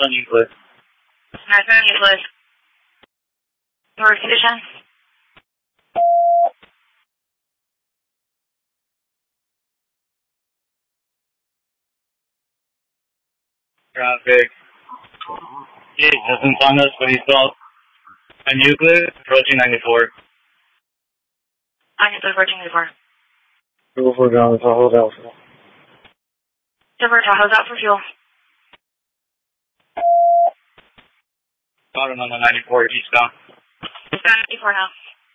on Euclid. Nice on Euclid. Your condition? Traffic. He doesn't find us, but he's still on Euclid, approaching 94. On Euclid, approaching 94. We're down to Tahoe Delta. Denver, Tahoe's out for fuel. Got him on the 94 eastbound. Eastbound 94 now.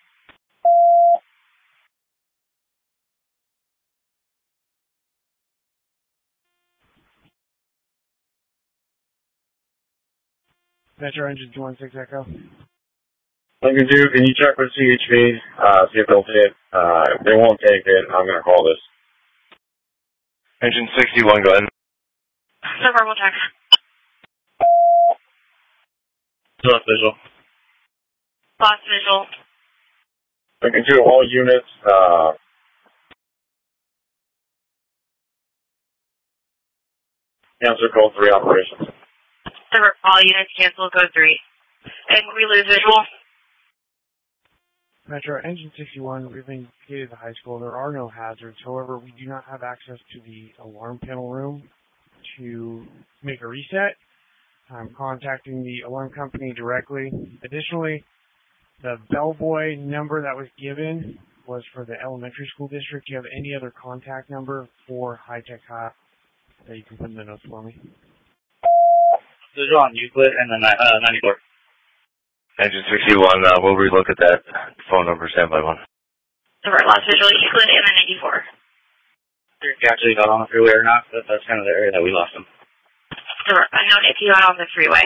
Metro engine 216 Echo. Lincoln 2, can you check with CHP, see if they'll take it? If they won't take it, I'm going to call this. Engine 61, go ahead. Denver, we'll check. Lost visual. Lost visual. Lincoln 2, all units, cancel code 3 operations. Denver, all units cancel code 3. And we lose visual. Metro engine 61, we've indicated the high school. There are no hazards. However, we do not have access to the alarm panel room to make a reset. I'm contacting the alarm company directly. Additionally, the bellboy number that was given was for the elementary school district. Do you have any other contact number for High Tech High that you can put in the notes for me? Visual on Euclid and then 94. Engine 61, we'll relook at that phone number, standby 1. Denver, lost visual, Euclid, and then 94. If he actually got on the freeway or not, that's kind of the area that we lost him. Denver, unknown if you got on the freeway.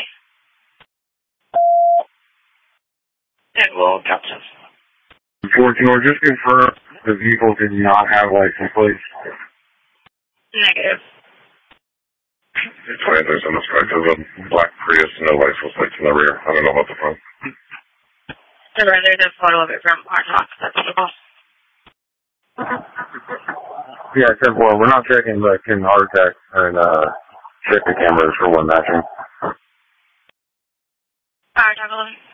And we'll drop him. 14, just confirm the vehicle did not have license plates. Negative. It's fine, there's an aspect of a black Prius, no license plates in the rear. I don't know about the front. Denver, there's a photo of it from our talk. That's all. Yeah, 10-4, we're not checking the King Heart Attack and safety cameras for one matching. Alright, talk 11.